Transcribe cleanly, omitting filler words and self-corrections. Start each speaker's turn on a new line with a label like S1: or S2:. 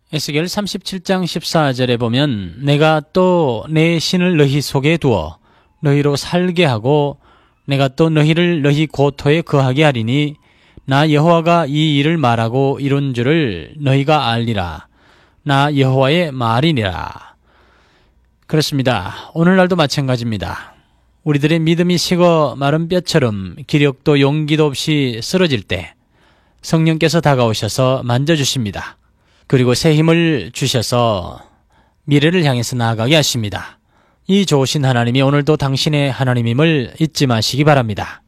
S1: 에스겔 37장 14절에 보면 내가 또 내 신을 너희 속에 두어 너희로 살게 하고 내가 또 너희를 너희 고토에 거하게 하리니 나 여호와가 이 일을 말하고 이룬 줄을 너희가 알리라. 나 여호와의 말이니라. 그렇습니다. 오늘날도 마찬가지입니다. 우리들의 믿음이 식어 마른 뼈처럼 기력도 용기도 없이 쓰러질 때 성령께서 다가오셔서 만져주십니다. 그리고 새 힘을 주셔서 미래를 향해서 나아가게 하십니다. 이 좋으신 하나님이 오늘도 당신의 하나님임을 잊지 마시기 바랍니다.